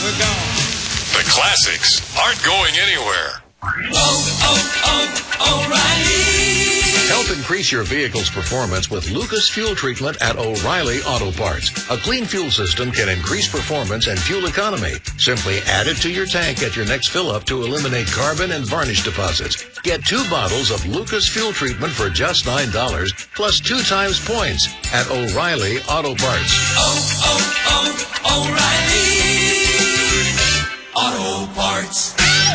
never gone. The classics aren't going anywhere. O'Reilly. Help increase your vehicle's performance with Lucas Fuel Treatment at O'Reilly Auto Parts. A clean fuel system can increase performance and fuel economy. Simply add it to your tank at your next fill-up to eliminate carbon and varnish deposits. Get 2 bottles of Lucas Fuel Treatment for just $9, plus 2 times points at O'Reilly Auto Parts. O'Reilly Auto Parts.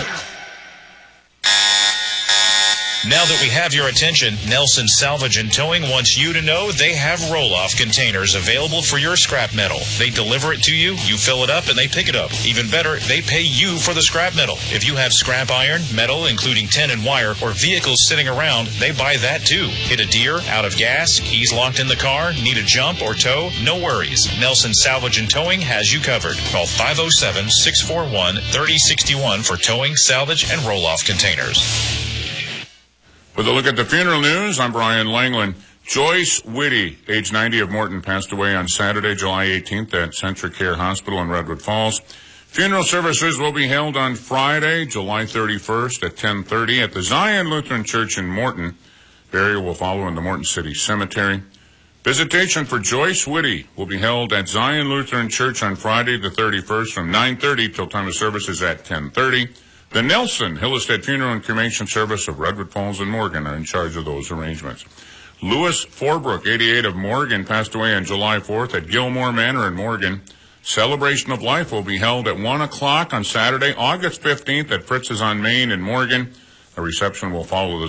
Now that we have your attention, Nelson Salvage and Towing wants you to know they have roll-off containers available for your scrap metal. They deliver it to you, you fill it up, and they pick it up. Even better, they pay you for the scrap metal. If you have scrap iron, metal, including tin and wire, or vehicles sitting around, they buy that too. Hit a deer, out of gas, keys locked in the car, need a jump or tow? No worries. Nelson Salvage and Towing has you covered. Call 507-641-3061 for towing, salvage, and roll-off containers. With a look at the funeral news, I'm Brian Langland. Joyce Whitty, age 90 of Morton, passed away on Saturday, July 18th at Centricare Hospital in Redwood Falls. Funeral services will be held on Friday, July 31st at 10:30 at the Zion Lutheran Church in Morton. Burial will follow in the Morton City Cemetery. Visitation for Joyce Whitty will be held at Zion Lutheran Church on Friday the 31st from 9:30 till time of services at 10:30. The Nelson Hillestead Funeral and Cremation Service of Redwood Falls and Morgan are in charge of those arrangements. Louis Forbrook, 88 of Morgan, passed away on July 4th at Gilmore Manor in Morgan. Celebration of Life will be held at 1 o'clock on Saturday, August 15th at Fritz's on Main in Morgan. A reception will follow the